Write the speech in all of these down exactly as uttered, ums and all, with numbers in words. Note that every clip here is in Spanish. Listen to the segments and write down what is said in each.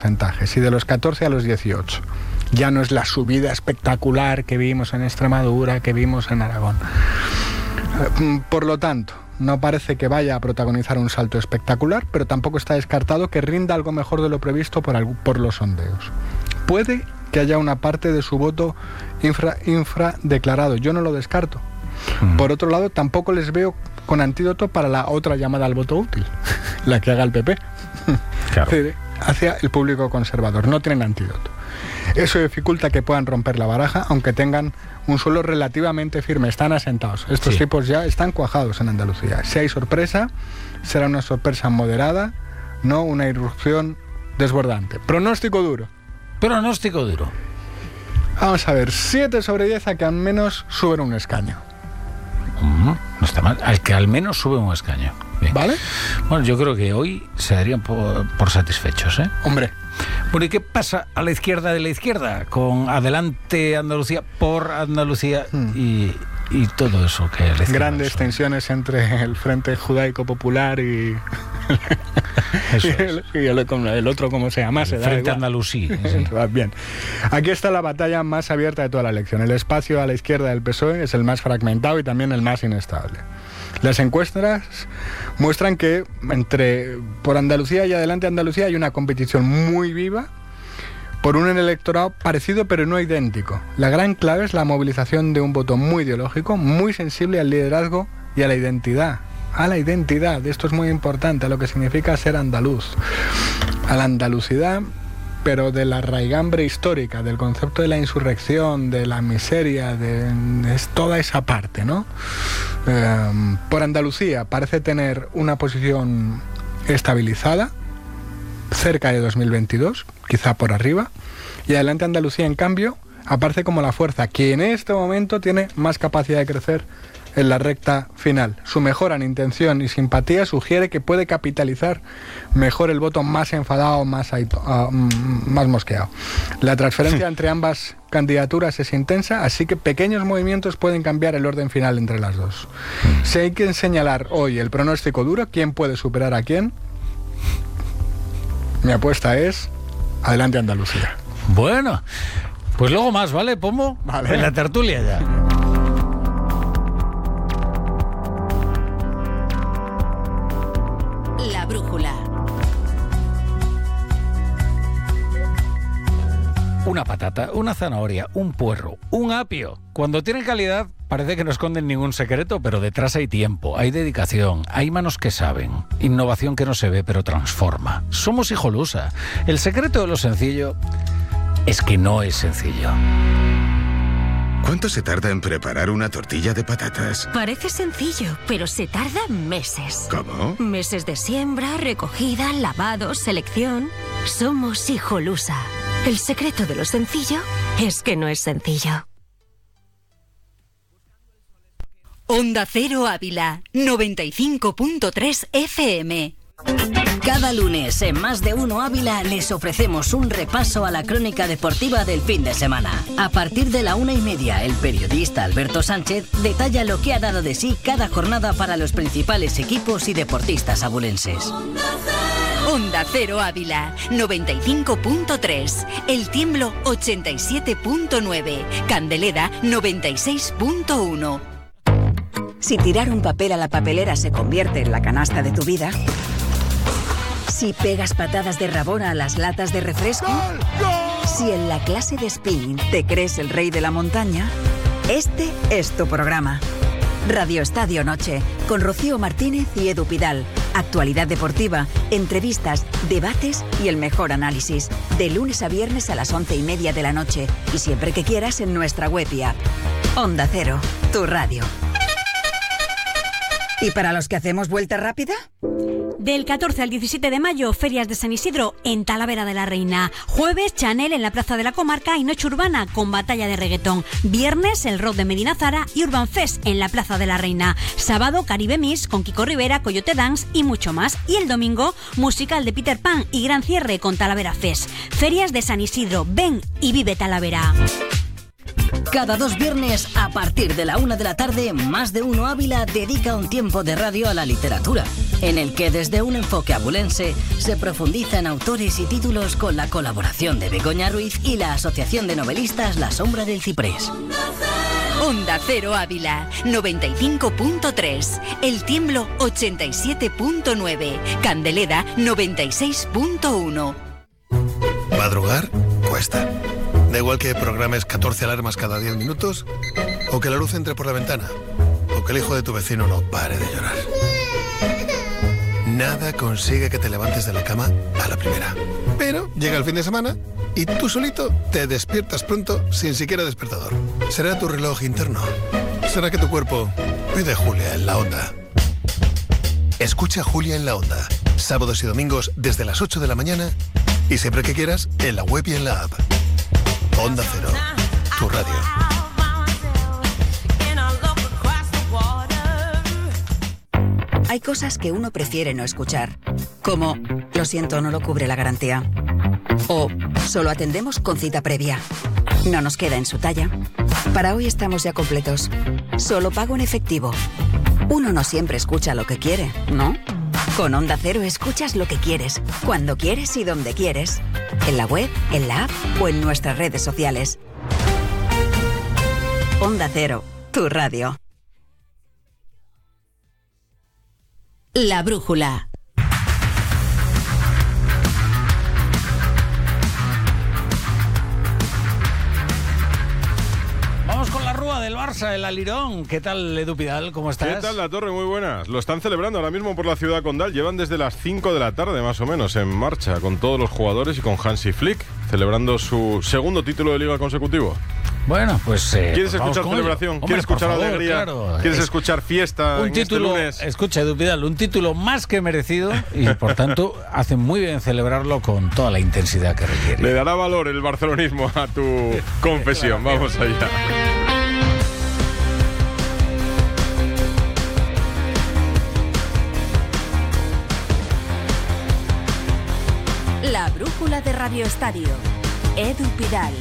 porcentajes, y de los catorce a los dieciocho. Ya no es la subida espectacular que vimos en Extremadura, que vimos en Aragón. Por lo tanto, no parece que vaya a protagonizar un salto espectacular, pero tampoco está descartado que rinda algo mejor de lo previsto por, algo, por los sondeos. Puede que haya una parte de su voto infra, infra declarado, yo no lo descarto. Mm. Por otro lado, tampoco les veo con antídoto para la otra llamada al voto útil, la que haga el P P, claro. hacia el público conservador. No tienen antídoto. Eso dificulta que puedan romper la baraja, aunque tengan un suelo relativamente firme. Están asentados. Estos sí. tipos ya están cuajados en Andalucía. Si hay sorpresa, será una sorpresa moderada, no una irrupción desbordante. Pronóstico duro. Pronóstico duro. Vamos a ver, siete sobre diez a que al menos suben un escaño. Mm, no está mal. Al que al menos sube un escaño. Bien. ¿Vale? Bueno, yo creo que hoy se darían por, por satisfechos, ¿eh? Hombre. Bueno, ¿y qué pasa a la izquierda de la izquierda? Con Adelante Andalucía, por Andalucía hmm. y, y todo eso que le grandes tensiones entre el Frente Judaico Popular y, eso y, es. el, y el, el otro, como se llama, se el da Frente igual. Andalusí. Sí. Bien. Aquí está la batalla más abierta de toda la elección. El espacio a la izquierda del P S O E es el más fragmentado y también el más inestable. Las encuestas muestran que entre por Andalucía y Adelante Andalucía hay una competición muy viva por un electorado parecido pero no idéntico. La gran clave es la movilización de un voto muy ideológico, muy sensible al liderazgo y a la identidad. A la identidad, esto es muy importante, a lo que significa ser andaluz. A la andalucidad, pero de la raigambre histórica, del concepto de la insurrección, de la miseria, de, de toda esa parte, ¿no? Eh, por Andalucía parece tener una posición estabilizada, cerca de dos mil veintidós, quizá por arriba, y Adelante Andalucía, en cambio, aparece como la fuerza que en este momento tiene más capacidad de crecer en la recta final. Su mejora en intención y simpatía sugiere que puede capitalizar mejor el voto más enfadado, más, uh, más mosqueado. La transferencia entre ambas candidaturas es intensa, así que pequeños movimientos pueden cambiar el orden final entre las dos. Si hay que señalar hoy el pronóstico duro, ¿quién puede superar a quién? Mi apuesta es Adelante Andalucía. Bueno, pues luego más, ¿vale, Pombo? Vale. En la tertulia ya. La brújula. Una patata, una zanahoria, un puerro, un apio. Cuando tienen calidad, parece que no esconden ningún secreto, pero detrás hay tiempo, hay dedicación, hay manos que saben, innovación que no se ve pero transforma. Somos Hijolusa. El secreto de lo sencillo es que no es sencillo. ¿Cuánto se tarda en preparar una tortilla de patatas? Parece sencillo, pero se tarda meses. ¿Cómo? Meses de siembra, recogida, lavado, selección. Somos Hijolusa. El secreto de lo sencillo es que no es sencillo. Onda Cero Ávila, noventa y cinco punto tres F M. Cada lunes en Más de Uno Ávila les ofrecemos un repaso a la crónica deportiva del fin de semana. A partir de la una y media, el periodista Alberto Sánchez detalla lo que ha dado de sí cada jornada para los principales equipos y deportistas abulenses. Onda Cero Ávila, noventa y cinco punto tres. El Tiemblo, ochenta y siete punto nueve. Candelera, noventa y seis punto uno. Si tirar un papel a la papelera se convierte en la canasta de tu vida. Si pegas patadas de rabona a las latas de refresco. ¡Gol! ¡Gol! Si en la clase de spinning te crees el rey de la montaña. Este es tu programa. Radio Estadio Noche, con Rocío Martínez y Edu Pidal. Actualidad deportiva, entrevistas, debates y el mejor análisis. De lunes a viernes a las once y media de la noche. Y siempre que quieras en nuestra web y app. Onda Cero, tu radio. ¿Y para los que hacemos vuelta rápida? Del catorce al diecisiete de mayo, Ferias de San Isidro en Talavera de la Reina. Jueves, Chanel en la Plaza de la Comarca y Noche Urbana con batalla de reggaetón. Viernes, el Rock de Medina Zara y Urban Fest en la Plaza de la Reina. Sábado, Caribe Miss con Kiko Rivera, Coyote Dance y mucho más. Y el domingo, musical de Peter Pan y gran cierre con Talavera Fest. Ferias de San Isidro, ven y vive Talavera. Cada dos viernes, a partir de la una de la tarde, Más de Uno Ávila dedica un tiempo de radio a la literatura. en el que desde un enfoque abulense se profundiza en autores y títulos con la colaboración de Begoña Ruiz y la Asociación de Novelistas La Sombra del Ciprés. Onda Cero Ávila, noventa y cinco punto tres. El Tiemblo, ochenta y siete punto nueve. Candeleda, noventa y seis punto uno. Madrugar cuesta. Da igual que programes catorce alarmas cada diez minutos, o que la luz entre por la ventana, o que el hijo de tu vecino no pare de llorar. Nada consigue que te levantes de la cama a la primera. Pero llega el fin de semana y tú solito te despiertas pronto sin siquiera despertador. ¿Será tu reloj interno? ¿Será que tu cuerpo pide Julia en la Onda? Escucha Julia en la Onda, sábados y domingos desde las ocho de la mañana y siempre que quieras en la web y en la app. Onda Cero, tu radio. Hay cosas que uno prefiere no escuchar, como lo siento, no lo cubre la garantía. O solo atendemos con cita previa. No nos queda en su talla. Para hoy estamos ya completos. Solo pago en efectivo. Uno no siempre escucha lo que quiere, ¿no? Con Onda Cero escuchas lo que quieres, cuando quieres y donde quieres. En la web, en la app o en nuestras redes sociales. Onda Cero, tu radio. La brújula. Vamos con la rúa del Barça, el Alirón. ¿Qué tal, Edu Pidal? ¿Cómo estás? ¿Qué tal, La Torre? Muy buenas. Lo están celebrando ahora mismo por la ciudad condal. Llevan desde las cinco de la tarde, más o menos, en marcha, con todos los jugadores y con Hansi Flick, celebrando su segundo título de Liga consecutivo. Bueno, pues... Eh, ¿Quieres pues escuchar celebración? Hombre, ¿Quieres escuchar favor, alegría? Claro. ¿Quieres es escuchar fiesta un en título, este lunes? Escucha, Edu Pidal, un título más que merecido y, por tanto, hace muy bien celebrarlo con toda la intensidad que requiere. Le dará valor el barcelonismo a tu confesión. Vamos allá. La brújula de Radio Estadio. Edu Pidal.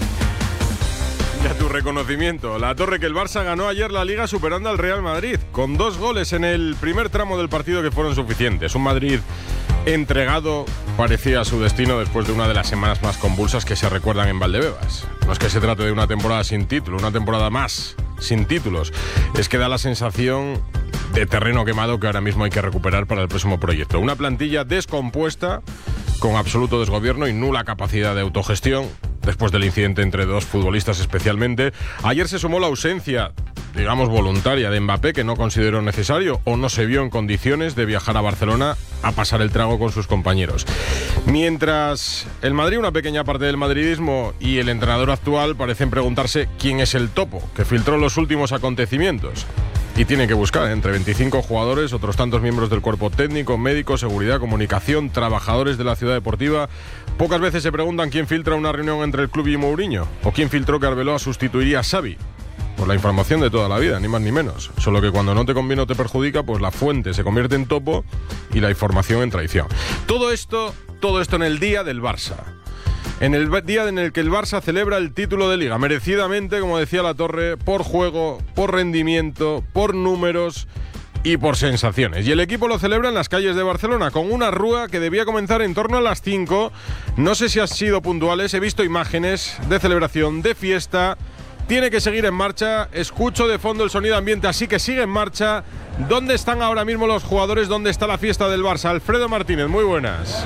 Y a tu reconocimiento, La Torre, que el Barça ganó ayer la Liga superando al Real Madrid, con dos goles en el primer tramo del partido que fueron suficientes. Un Madrid entregado parecía su destino después de una de las semanas más convulsas que se recuerdan en Valdebebas. No es que se trate de una temporada sin título, una temporada más sin títulos. Es que da la sensación de terreno quemado que ahora mismo hay que recuperar para el próximo proyecto. Una plantilla descompuesta, con absoluto desgobierno y nula capacidad de autogestión, después del incidente entre dos futbolistas especialmente. Ayer se sumó la ausencia, digamos voluntaria, de Mbappé, que no consideró necesario o no se vio en condiciones de viajar a Barcelona a pasar el trago con sus compañeros. Mientras el Madrid, una pequeña parte del madridismo y el entrenador actual parecen preguntarse quién es el topo que filtró los últimos acontecimientos. Y tiene que buscar entre veinticinco jugadores, otros tantos miembros del cuerpo técnico, médicos, seguridad, comunicación, trabajadores de la ciudad deportiva. Pocas veces se preguntan quién filtra una reunión entre el club y Mourinho, o quién filtró que Arbeloa sustituiría a Xavi. Por la información de toda la vida, ni más ni menos. Solo que cuando no te conviene o te perjudica, pues la fuente se convierte en topo y la información en traición. Todo esto, todo esto en el día del Barça. En el día en el que el Barça celebra el título de Liga, merecidamente, como decía La Torre, por juego, por rendimiento, por números y por sensaciones. Y el equipo lo celebra en las calles de Barcelona, con una rúa que debía comenzar en torno a las cinco. No sé si han sido puntuales, he visto imágenes de celebración, de fiesta. Tiene que seguir en marcha. Escucho de fondo el sonido ambiente, así que sigue en marcha. ¿Dónde están ahora mismo los jugadores? ¿Dónde está la fiesta del Barça? Alfredo Martínez, muy buenas.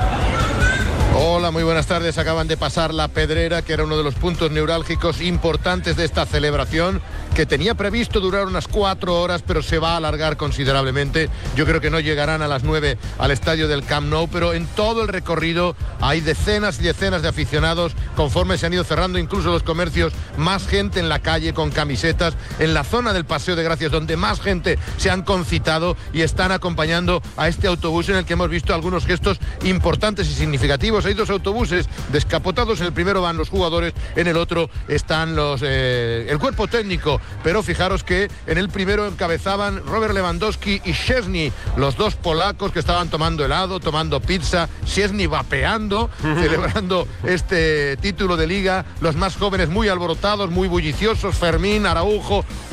Hola, muy buenas tardes. Acaban de pasar la Pedrera, que era uno de los puntos neurálgicos importantes de esta celebración, que tenía previsto durar unas cuatro horas, pero se va a alargar considerablemente. Yo creo que no llegarán a las nueve al estadio del Camp Nou, pero en todo el recorrido hay decenas y decenas de aficionados. Conforme se han ido cerrando incluso los comercios, más gente en la calle con camisetas, en la zona del Paseo de Gracias, donde más gente se han concitado y están acompañando a este autobús en el que hemos visto algunos gestos importantes y significativos. Hay dos autobuses descapotados, en el primero van los jugadores, en el otro están los eh, el cuerpo técnico, pero fijaros que en el primero encabezaban Robert Lewandowski y Szczesny, los dos polacos que estaban tomando helado, tomando pizza, Szczesny vapeando, celebrando este título de Liga, los más jóvenes muy alborotados, muy bulliciosos, Fermín, Araujo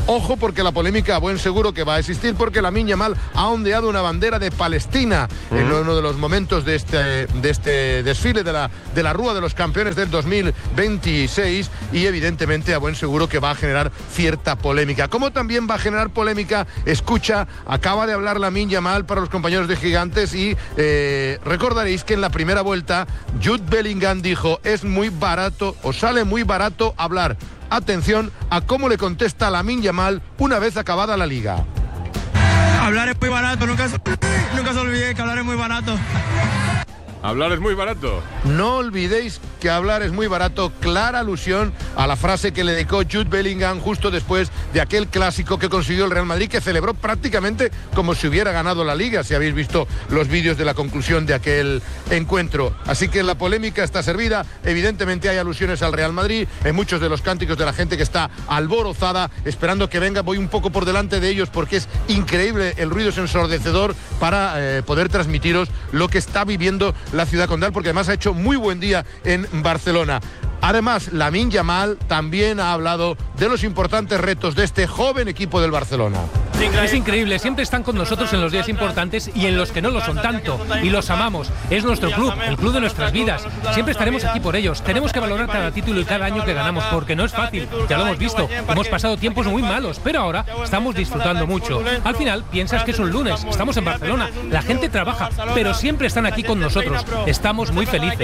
Ojo, porque la polémica a buen seguro que va a existir, porque Lamine Yamal ha ondeado una bandera de Palestina uh-huh. en uno de los momentos de este, de este desfile de la, de la Rúa de los Campeones del dos mil veintiséis, y evidentemente a buen seguro que va a generar cierta polémica. Como también va a generar polémica, escucha, acaba de hablar Lamine Yamal para los compañeros de Gigantes, y eh, recordaréis que en la primera vuelta Jude Bellingham dijo: es muy barato, o sale muy barato hablar. Atención a cómo le contesta Lamine Yamal una vez acabada la liga. Hablar es muy barato, nunca, nunca se olvide que hablar es muy barato. Hablar es muy barato. No olvidéis que hablar es muy barato, clara alusión a la frase que le dedicó Jude Bellingham justo después de aquel clásico que consiguió el Real Madrid, que celebró prácticamente como si hubiera ganado la Liga, si habéis visto los vídeos de la conclusión de aquel encuentro. Así que la polémica está servida, evidentemente hay alusiones al Real Madrid, en muchos de los cánticos de la gente que está alborozada, esperando que venga. Voy un poco por delante de ellos porque es increíble, el ruido es ensordecedor para eh, poder transmitiros lo que está viviendo la ciudad condal, porque además ha hecho muy buen día en Barcelona. Además, Lamine Yamal también ha hablado de los importantes retos de este joven equipo del Barcelona. Es increíble, siempre están con nosotros en los días importantes y en los que no lo son tanto, y los amamos. Es nuestro club, el club de nuestras vidas. Siempre estaremos aquí por ellos. Tenemos que valorar cada título y cada año que ganamos, porque no es fácil, ya lo hemos visto. Hemos pasado tiempos muy malos, pero ahora estamos disfrutando mucho. Al final, piensas que es un lunes, estamos en Barcelona, la gente trabaja, pero siempre están aquí con nosotros. Estamos muy felices.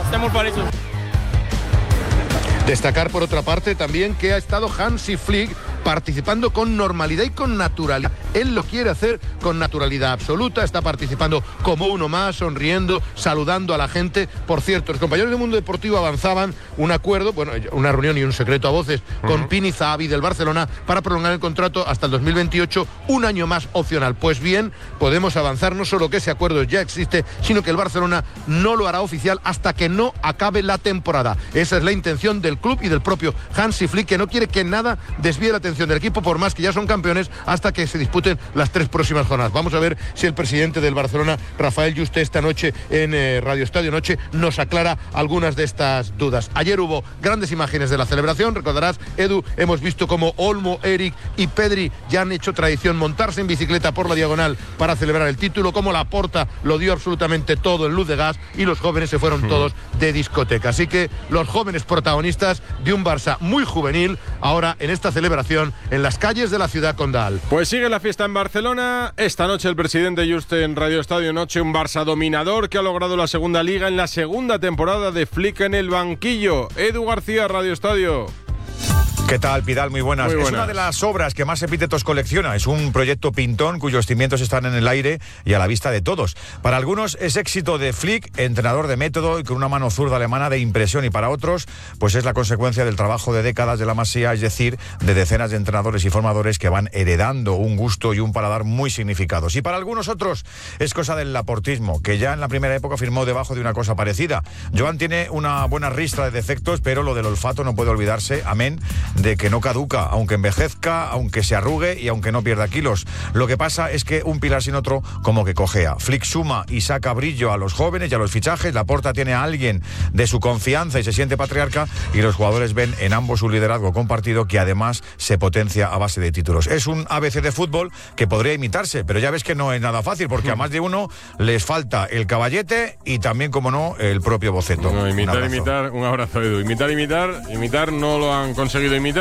Destacar, por otra parte, también que ha estado Hansi Flick participando con normalidad y con naturalidad. Él lo quiere hacer con naturalidad absoluta, está participando como uno más, sonriendo, saludando a la gente. Por cierto, los compañeros del Mundo Deportivo avanzaban un acuerdo, bueno, una reunión y un secreto a voces uh-huh. con Pini Zahavi del Barcelona para prolongar el contrato hasta el dos mil veintiocho, un año más opcional. Pues bien, podemos avanzar, no solo que ese acuerdo ya existe, sino que el Barcelona no lo hará oficial hasta que no acabe la temporada. Esa es la intención del club y del propio Hansi Flick, que no quiere que nada desvíe la atención del equipo, por más que ya son campeones, hasta que se disputen las tres próximas jornadas. Vamos a ver si el presidente del Barcelona, Rafael Juste, esta noche en eh, Radio Estadio Noche nos aclara algunas de estas dudas. Ayer hubo grandes imágenes de la celebración, recordarás, Edu, hemos visto como Olmo, Eric y Pedri ya han hecho tradición montarse en bicicleta por la diagonal para celebrar el título, como Laporta lo dio absolutamente todo en luz de gas, y los jóvenes se fueron todos de discoteca. Así que los jóvenes protagonistas de un Barça muy juvenil, ahora en esta celebración en las calles de la ciudad condal. Pues sigue la fiesta en Barcelona. Esta noche el presidente Juste en Radio Estadio Noche, un Barça dominador que ha logrado la segunda liga en la segunda temporada de Flick en el banquillo. Edu García, Radio Estadio. ¿Qué tal, Pidal? Muy buenas. Muy buenas. Es una de las obras que más epítetos colecciona. Es un proyecto pintón cuyos cimientos están en el aire y a la vista de todos. Para algunos es éxito de Flick, entrenador de método y con una mano zurda alemana de impresión, y para otros pues es la consecuencia del trabajo de décadas de la Masía, es decir, de decenas de entrenadores y formadores que van heredando un gusto y un paladar muy significados. Y para algunos otros es cosa del laportismo, que ya en la primera época firmó debajo de una cosa parecida. Joan tiene una buena ristra de defectos, pero lo del olfato no puede olvidarse, amén de que no caduca, aunque envejezca, aunque se arrugue y aunque no pierda kilos. Lo que pasa es que un pilar sin otro como que cojea. Flick suma y saca brillo a los jóvenes y a los fichajes. Laporta tiene a alguien de su confianza y se siente patriarca, y los jugadores ven en ambos un liderazgo compartido que además se potencia a base de títulos. Es un A B C de fútbol que podría imitarse, pero ya ves que no es nada fácil, porque a más de uno les falta el caballete y también, como no, el propio boceto. No, imitar, un imitar, un abrazo, Edu. Imitar, imitar, imitar no lo han conseguido imitar.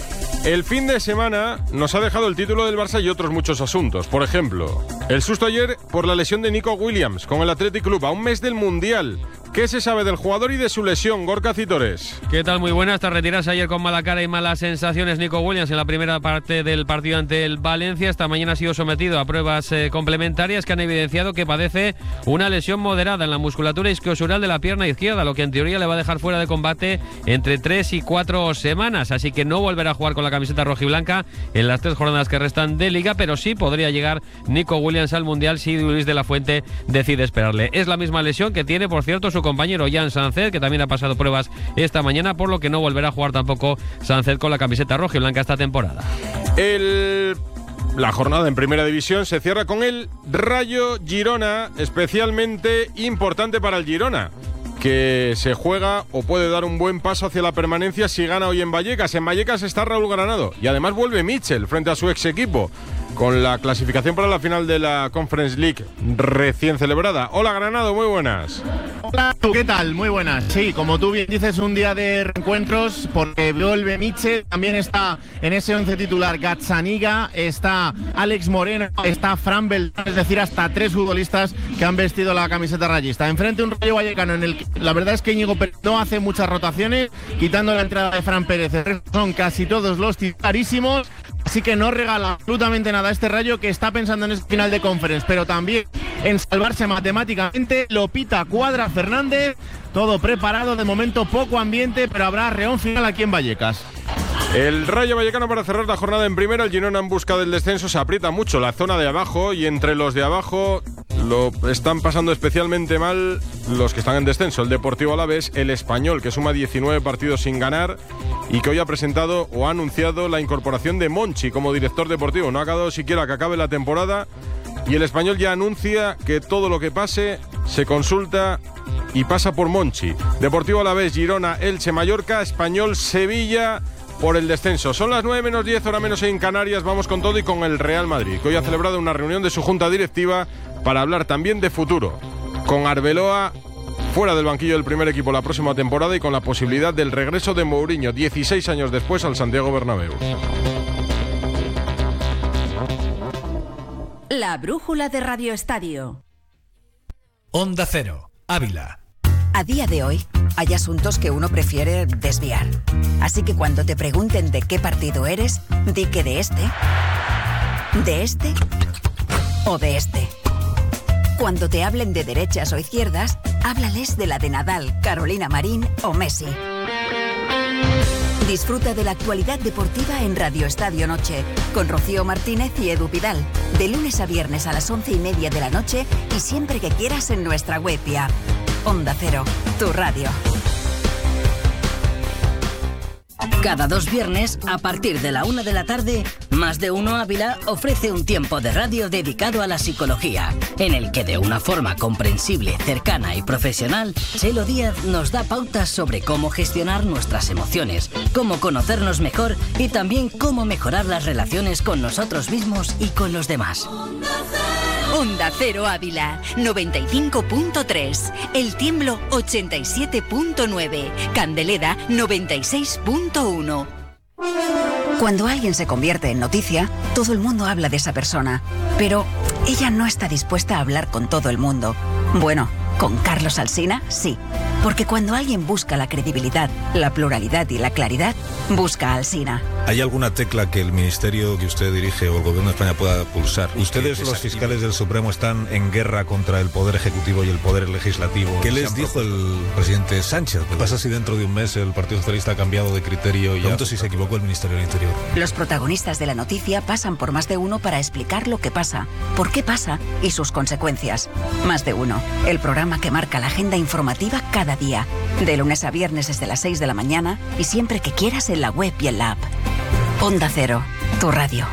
El fin de semana nos ha dejado el título del Barça y otros muchos asuntos. Por ejemplo, el susto ayer por la lesión de Nico Williams con el Athletic Club a un mes del Mundial. ¿Qué se sabe del jugador y de su lesión? Gorka Citores. ¿Qué tal? Muy buenas. Tras retirarse ayer con mala cara y malas sensaciones Nico Williams en la primera parte del partido ante el Valencia, esta mañana ha sido sometido a pruebas eh, complementarias que han evidenciado que padece una lesión moderada en la musculatura isquiosural de la pierna izquierda, lo que en teoría le va a dejar fuera de combate entre tres y cuatro semanas. Así que no volverá a jugar con la camiseta rojiblanca en las tres jornadas que restan de Liga, pero sí podría llegar Nico Williams al Mundial si Luis de la Fuente decide esperarle. Es la misma lesión que tiene, por cierto, su compañero Jan Sánchez, que también ha pasado pruebas esta mañana, por lo que no volverá a jugar tampoco Sánchez con la camiseta roja y blanca esta temporada. El... La jornada en Primera División se cierra con el Rayo Girona, especialmente importante para el Girona, que se juega o puede dar un buen paso hacia la permanencia si gana hoy en Vallecas. En Vallecas está Raúl Granado y además vuelve Mitchell frente a su ex equipo con la clasificación para la final de la Conference League recién celebrada. Hola Granado, muy buenas. Hola, ¿qué tal? Muy buenas. Sí, como tú bien dices, un día de reencuentros porque vuelve Mitchell, también está en ese once titular Gazzaniga, está Alex Moreno, está Fran Beltrán, es decir, hasta tres futbolistas que han vestido la camiseta rayista. Enfrente un Rayo Vallecano en el que la verdad es que Íñigo Pérez no hace muchas rotaciones, quitando la entrada de Fran Pérez. Son casi todos los titularísimos. Así que no regala absolutamente nada a este Rayo que está pensando en este final de Conference, pero también en salvarse matemáticamente. Lo pita Cuadra Fernández, todo preparado, de momento poco ambiente, pero habrá reón final aquí en Vallecas. El Rayo Vallecano para cerrar la jornada en primera. El Girona en busca del descenso, se aprieta mucho la zona de abajo y entre los de abajo lo están pasando especialmente mal los que están en descenso. El Deportivo Alavés, el Español, que suma diecinueve partidos sin ganar y que hoy ha presentado o ha anunciado la incorporación de Monchi como director deportivo. No ha acabado siquiera que acabe la temporada y el Español ya anuncia que todo lo que pase se consulta y pasa por Monchi. Deportivo Alavés, Girona, Elche, Mallorca, Español, Sevilla por el descenso. Son las nueve menos diez, hora menos en Canarias. Vamos con todo y con el Real Madrid, que hoy ha celebrado una reunión de su junta directiva para hablar también de futuro, con Arbeloa fuera del banquillo del primer equipo la próxima temporada y con la posibilidad del regreso de Mourinho dieciséis años después al Santiago Bernabéu. La brújula de Radio Estadio. Onda Cero, Ávila. A día de hoy, hay asuntos que uno prefiere desviar. Así que cuando te pregunten de qué partido eres, di que de este, de este o de este. Cuando te hablen de derechas o izquierdas, háblales de la de Nadal, Carolina Marín o Messi. Disfruta de la actualidad deportiva en Radio Estadio Noche, con Rocío Martínez y Edu Pidal, de lunes a viernes a las once y media de la noche y siempre que quieras en nuestra web y app. Onda Cero, tu radio. Cada dos viernes, a partir de la una de la tarde, Más de Uno Ávila ofrece un tiempo de radio dedicado a la psicología, en el que de una forma comprensible, cercana y profesional, Chelo Díaz nos da pautas sobre cómo gestionar nuestras emociones, cómo conocernos mejor y también cómo mejorar las relaciones con nosotros mismos y con los demás. Onda Cero Ávila, noventa y cinco punto tres. El Tiemblo, ochenta y siete punto nueve. Candeleda, noventa y seis punto uno. Cuando alguien se convierte en noticia, todo el mundo habla de esa persona. Pero ella no está dispuesta a hablar con todo el mundo. Bueno, con Carlos Alsina, sí. Porque cuando alguien busca la credibilidad, la pluralidad y la claridad, busca a Alsina. ¿Hay alguna tecla que el ministerio que usted dirige o el gobierno de España pueda pulsar? Ustedes, los fiscales del Supremo, están en guerra contra el Poder Ejecutivo y el Poder Legislativo. ¿Qué les dijo el presidente Sánchez? ¿Qué pasa si dentro de un mes el Partido Socialista ha cambiado de criterio y ya si se equivocó el Ministerio del Interior? Los protagonistas de la noticia pasan por Más de Uno para explicar lo que pasa, por qué pasa y sus consecuencias. Más de Uno, el programa que marca la agenda informativa cada día. De lunes a viernes desde las seis de la mañana y siempre que quieras en la web y en la app. Onda Cero, tu radio.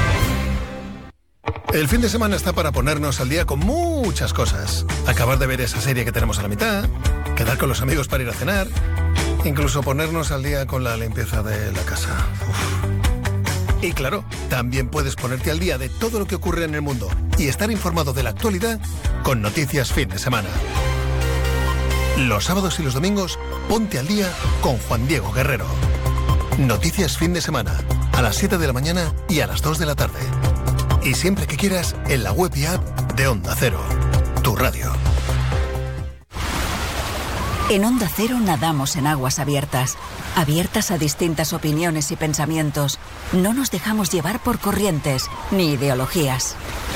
El fin de semana está para ponernos al día con muchas cosas. Acabar de ver esa serie que tenemos a la mitad, quedar con los amigos para ir a cenar, incluso ponernos al día con la limpieza de la casa. Uf. Y claro, también puedes ponerte al día de todo lo que ocurre en el mundo y estar informado de la actualidad con Noticias Fin de Semana. Los sábados y los domingos, ponte al día con Juan Diego Guerrero. Noticias Fin de Semana, a las siete de la mañana y a las dos de la tarde. Y siempre que quieras, en la web y app de Onda Cero, tu radio. En Onda Cero nadamos en aguas abiertas, abiertas a distintas opiniones y pensamientos. No nos dejamos llevar por corrientes ni ideologías.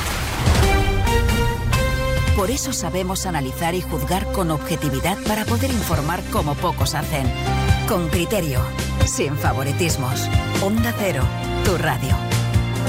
Por eso sabemos analizar y juzgar con objetividad para poder informar como pocos hacen. Con criterio, sin favoritismos. Onda Cero, tu radio.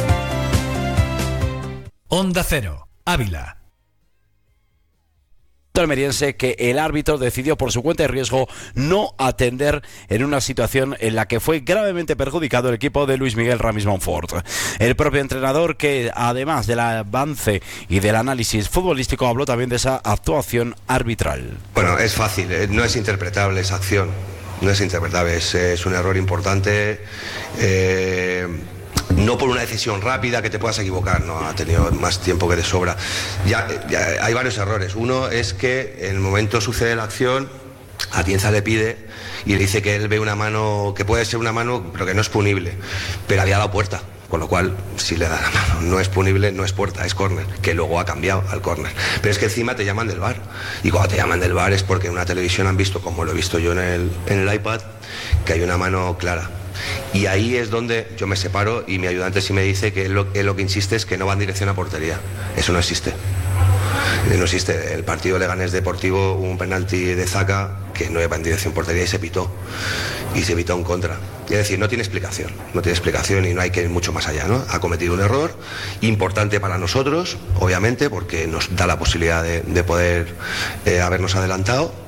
Onda Cero, Ávila. almeriense que el árbitro decidió por su cuenta y riesgo no atender en una situación en la que fue gravemente perjudicado el equipo de Luis Miguel Ramis Monfort. El propio entrenador, que además del avance y del análisis futbolístico, habló también de esa actuación arbitral. Bueno, es fácil, no es interpretable esa acción, no es interpretable, es, es un error importante. Eh, No por una decisión rápida que te puedas equivocar, no, ha tenido más tiempo que de sobra. Ya, ya hay varios errores. Uno es que en el momento sucede la acción, Atienza le pide y le dice que él ve una mano, que puede ser una mano, pero que no es punible, pero había dado puerta. Con lo cual, si le da la mano, no es punible, no es puerta, es córner, que luego ha cambiado al córner. Pero es que encima te llaman del V A R. Y cuando te llaman del V A R es porque en una televisión han visto, como lo he visto yo en el, en el iPad, que hay una mano clara. Y ahí es donde yo me separo y mi ayudante sí me dice que él lo, él lo que insiste es que no va en dirección a portería. Eso no existe. No existe. El partido Leganés Deportivo hubo un penalti de Zaca que no iba en dirección a portería y se pitó. Y se pitó en contra. Es decir, no tiene explicación. No tiene explicación y no hay que ir mucho más allá, ¿no? Ha cometido un error importante para nosotros, obviamente, porque nos da la posibilidad de, de poder eh, habernos adelantado.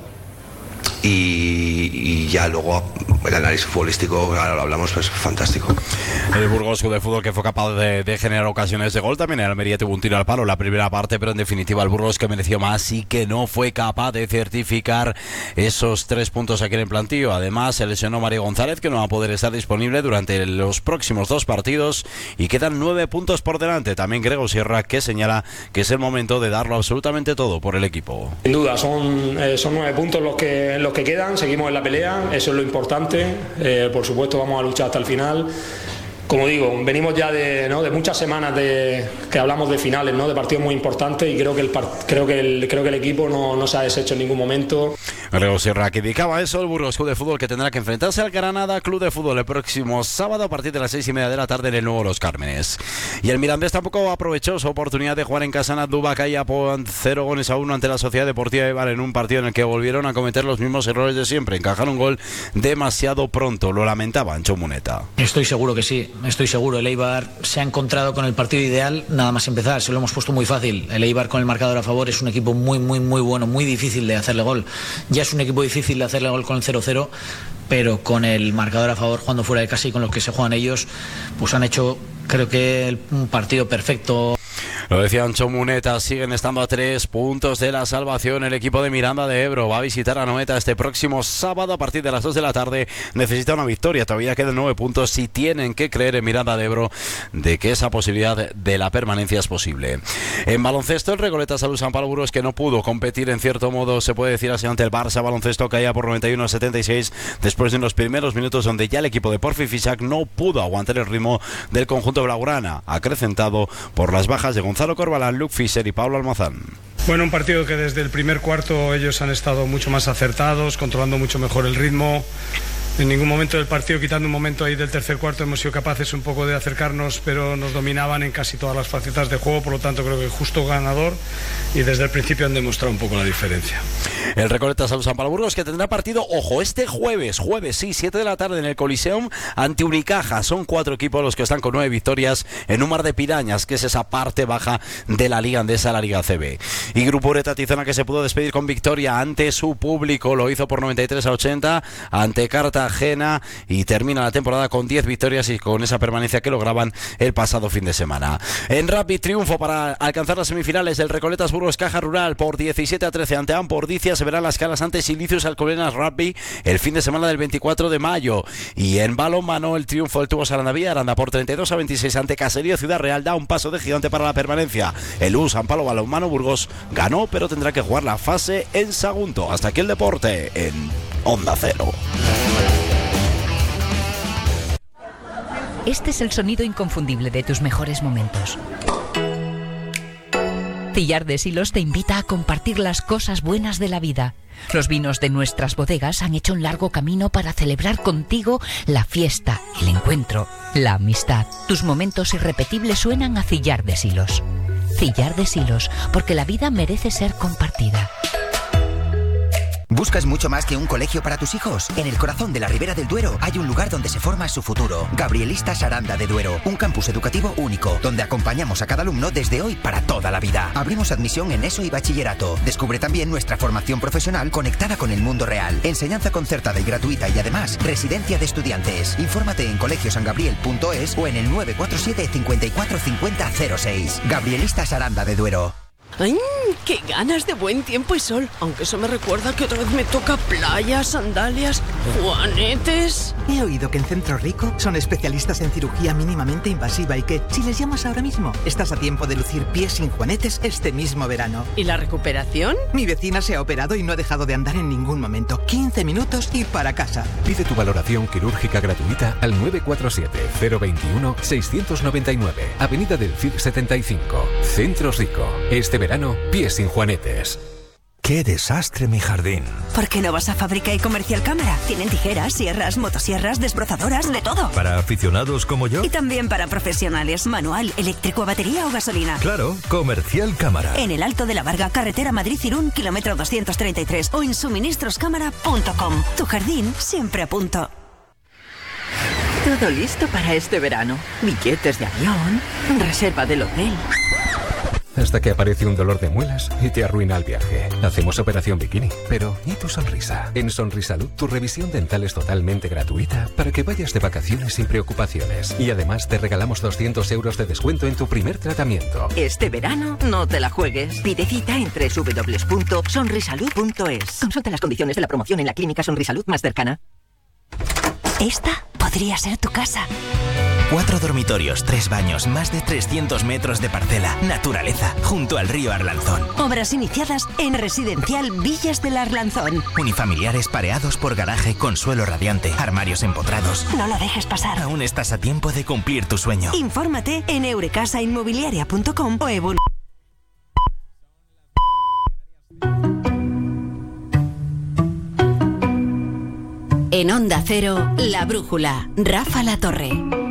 Y, y ya luego el análisis futbolístico, ahora lo hablamos, pues fantástico. El Burgos Club de Fútbol, que fue capaz de, de generar ocasiones de gol, también el Almería tuvo un tiro al palo en la primera parte, pero en definitiva el Burgos, que mereció más y que no fue capaz de certificar esos tres puntos aquí en el plantillo. Además, se lesionó Mario González, que no va a poder estar disponible durante los próximos dos partidos, y quedan nueve puntos por delante. También Grego Sierra, que señala que es el momento de darlo absolutamente todo por el equipo. Sin duda, son, eh, son nueve puntos los que, los que quedan, seguimos en la pelea, eso es lo importante, eh, por supuesto vamos a luchar hasta el final. Como digo, venimos ya de, ¿no? de muchas semanas de, que hablamos de finales, ¿no? de partidos muy importantes, y creo que el, creo que el, creo que el equipo no, no se ha deshecho en ningún momento. Grego Sierra, que indicaba eso, el Burgos Club de Fútbol, que tendrá que enfrentarse al Granada Club de Fútbol el próximo sábado a partir de las seis y media de la tarde en el nuevo Los Cármenes. Y el Mirandés tampoco aprovechó su oportunidad de jugar en casa en Andúba, caía por cero goles a uno ante la Sociedad Deportiva de Eibar en un partido en el que volvieron a cometer los mismos errores de siempre. Encajaron un gol demasiado pronto, lo lamentaba Ancho Muneta. Estoy seguro que sí, estoy seguro. El Eibar se ha encontrado con el partido ideal nada más empezar, se lo hemos puesto muy fácil. El Eibar con el marcador a favor es un equipo muy, muy, muy bueno, muy difícil de hacerle gol. Ya es un equipo difícil de hacerle gol con el cero cero, pero con el marcador a favor, jugando fuera de casa y con los que se juegan ellos, pues han hecho, creo que, un partido perfecto. Lo decía Ancho Muneta, siguen estando a tres puntos de la salvación. El equipo de Miranda de Ebro va a visitar a Anoeta este próximo sábado a partir de las dos de la tarde. Necesita una victoria, todavía quedan nueve puntos y tienen que creer en Miranda de Ebro de que esa posibilidad de la permanencia es posible. En baloncesto, el Recoleta Salud San Pablo Burgos, que no pudo competir, en cierto modo se puede decir así, ante el Barça Baloncesto, caía por noventa y uno a setenta y seis después de unos primeros minutos donde ya el equipo de Porfi Fisac no pudo aguantar el ritmo del conjunto blaugrana, acrecentado por las bajas de Gonzalo Corbalán, Luke Fischer y Pablo Almazán. Bueno, un partido que desde el primer cuarto ellos han estado mucho más acertados, controlando mucho mejor el ritmo. En ningún momento del partido, quitando un momento ahí del tercer cuarto, hemos sido capaces un poco de acercarnos, pero nos dominaban en casi todas las facetas de juego, por lo tanto creo que justo ganador, y desde el principio han demostrado un poco la diferencia. El Recoleta Salud San Pablo Burgos, que tendrá partido, ojo, este jueves, jueves sí, siete de la tarde en el Coliseum ante Unicaja. Son cuatro equipos los que están con nueve victorias en un mar de pirañas, que es esa parte baja de la Liga Andesa, la Liga C B. Y Grupo Ureta Tizona, que se pudo despedir con victoria ante su público, lo hizo por noventa y tres a ochenta ante Cartagena, y termina la temporada con diez victorias y con esa permanencia que lograban el pasado fin de semana. En Rapid, triunfo para alcanzar las semifinales del Recoletas Burgos Caja Rural por diecisiete a trece ante Ampordicia. Se verán las caras ante Silicios Alcobendas Rugby el fin de semana del veinticuatro de mayo. Y en balonmano, el triunfo del Tubo Sarandavía Aranda por treinta y dos a veintiséis ante Caserío Ciudad Real da un paso de gigante para la permanencia. El U San Pablo Balonmano Burgos ganó, pero tendrá que jugar la fase en Sagunto. Hasta aquí el deporte en Onda Cero. Este es el sonido inconfundible de tus mejores momentos. Cillar de Silos te invita a compartir las cosas buenas de la vida. Los vinos de nuestras bodegas han hecho un largo camino para celebrar contigo la fiesta, el encuentro, la amistad. Tus momentos irrepetibles suenan a Cillar de Silos. Cillar de Silos, porque la vida merece ser compartida. ¿Buscas mucho más que un colegio para tus hijos? En el corazón de la Ribera del Duero hay un lugar donde se forma su futuro. Gabrielistas Aranda de Duero, un campus educativo único, donde acompañamos a cada alumno desde hoy para toda la vida. Abrimos admisión en ESO y bachillerato. Descubre también nuestra formación profesional conectada con el mundo real. Enseñanza concertada y gratuita y además residencia de estudiantes. Infórmate en colegio san gabriel punto es o en el nueve cuatro siete cincuenta y cuatro cincuenta cero seis. Gabrielistas Aranda de Duero. ¡Ay! ¡Qué ganas de buen tiempo y sol! Aunque eso me recuerda que otra vez me toca playa, sandalias, juanetes. He oído que en Centro Rico son especialistas en cirugía mínimamente invasiva y que, si les llamas ahora mismo, estás a tiempo de lucir pies sin juanetes este mismo verano. ¿Y la recuperación? Mi vecina se ha operado y no ha dejado de andar en ningún momento. quince minutos y para casa. Pide tu valoración quirúrgica gratuita al nueve cuatro siete cero dos uno seis nueve nueve, Avenida del Cid setenta y cinco, Centro Rico. Este verano, pies sin juanetes. ¡Qué desastre mi jardín! ¿Por qué no vas a Fábrica y Comercial Cámara? Tienen tijeras, sierras, motosierras, desbrozadoras, de todo. ¿Para aficionados como yo? Y también para profesionales, manual, eléctrico, batería o gasolina. Claro, Comercial Cámara. En el Alto de la Varga, carretera Madrid-Irún, kilómetro doscientos treinta y tres o en suministros cámara punto com. Tu jardín siempre a punto. Todo listo para este verano. Billetes de avión, reserva del hotel. Hasta que aparece un dolor de muelas y te arruina el viaje. Hacemos operación bikini. Pero, ¿y tu sonrisa? En Sonrisalud, tu revisión dental es totalmente gratuita para que vayas de vacaciones sin preocupaciones. Y además te regalamos doscientos euros de descuento en tu primer tratamiento. Este verano no te la juegues. Pide cita en doble u doble u doble u punto sonrisalud punto es. Consulta las condiciones de la promoción en la clínica Sonrisalud más cercana. Esta podría ser tu casa. Cuatro dormitorios, tres baños, más de trescientos metros de parcela, naturaleza, junto al río Arlanzón. Obras iniciadas en Residencial Villas del Arlanzón. Unifamiliares pareados por garaje con suelo radiante, armarios empotrados. No lo dejes pasar. Aún estás a tiempo de cumplir tu sueño. Infórmate en eurecasa inmobiliaria punto com o Evol. En Onda Cero, La Brújula, Rafa La Torre.